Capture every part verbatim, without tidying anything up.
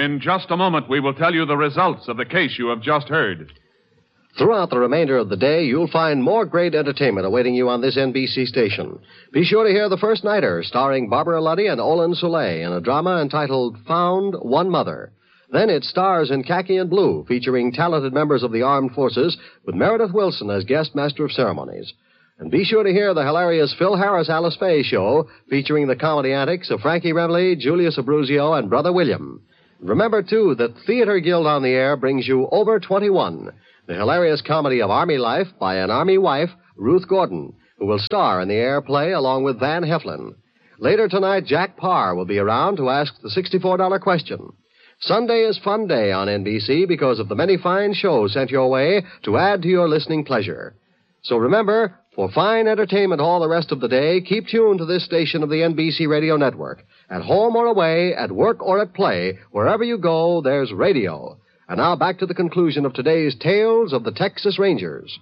In just a moment, we will tell you the results of the case you have just heard. Throughout the remainder of the day, you'll find more great entertainment awaiting you on this N B C station. Be sure to hear The First Nighter, starring Barbara Luddy and Olin Soule, in a drama entitled Found One Mother. Then it stars in Khaki and Blue, featuring talented members of the armed forces, with Meredith Wilson as guest master of ceremonies. And be sure to hear the hilarious Phil Harris Alice Faye show, featuring the comedy antics of Frankie Remley, Julius Abruzio, and Brother William. Remember, too, that Theater Guild on the Air brings you Over twenty-one, the hilarious comedy of Army life by an Army wife, Ruth Gordon, who will star in the air play along with Van Heflin. Later tonight, Jack Parr will be around to ask the sixty-four dollar question. Sunday is fun day on N B C because of the many fine shows sent your way to add to your listening pleasure. So remember, for fine entertainment all the rest of the day, keep tuned to this station of the N B C Radio Network. At home or away, at work or at play, wherever you go, there's radio. And now back to the conclusion of today's Tales of the Texas Rangers.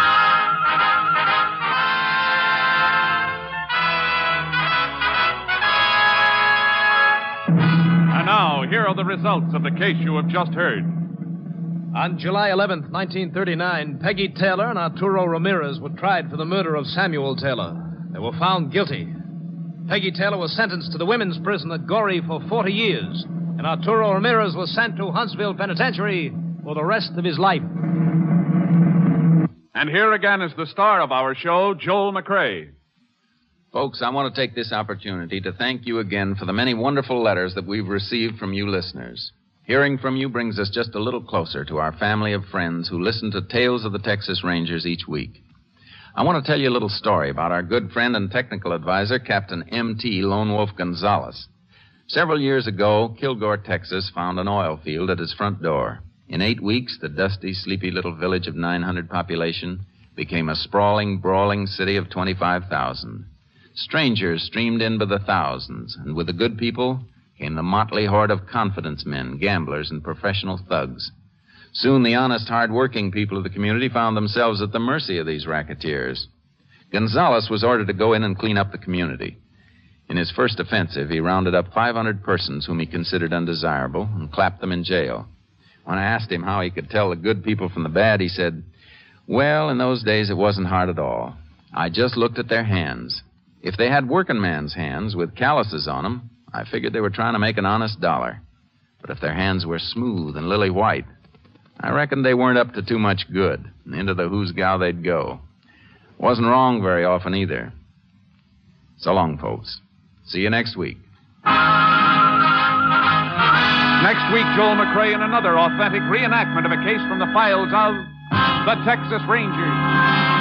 And now, here are the results of the case you have just heard. On July eleventh, nineteen thirty-nine, Peggy Taylor and Arturo Ramirez were tried for the murder of Samuel Taylor. They were found guilty. Peggy Taylor was sentenced to the women's prison at Goree for forty years, and Arturo Ramirez was sent to Huntsville Penitentiary for the rest of his life. And here again is the star of our show, Joel McCrea. Folks, I want to take this opportunity to thank you again for the many wonderful letters that we've received from you listeners. Hearing from you brings us just a little closer to our family of friends who listen to Tales of the Texas Rangers each week. I want to tell you a little story about our good friend and technical advisor, Captain M T Lone Wolf Gonzalez. Several years ago, Kilgore, Texas, found an oil field at his front door. In eight weeks, the dusty, sleepy little village of nine hundred population became a sprawling, brawling city of twenty-five thousand. Strangers streamed in by the thousands, and with the good people came the motley horde of confidence men, gamblers, and professional thugs. Soon the honest, hard-working people of the community found themselves at the mercy of these racketeers. Gonzalez was ordered to go in and clean up the community. In his first offensive, he rounded up five hundred persons whom he considered undesirable and clapped them in jail. When I asked him how he could tell the good people from the bad, he said, "Well, in those days it wasn't hard at all. I just looked at their hands. If they had working man's hands with calluses on them, I figured they were trying to make an honest dollar. But if their hands were smooth and lily white, I reckoned they weren't up to too much good, and into the who's-gow they'd go. Wasn't wrong very often either. So long, folks. See you next week." Next week, Joel McCrea in another authentic reenactment of a case from the files of the Texas Rangers.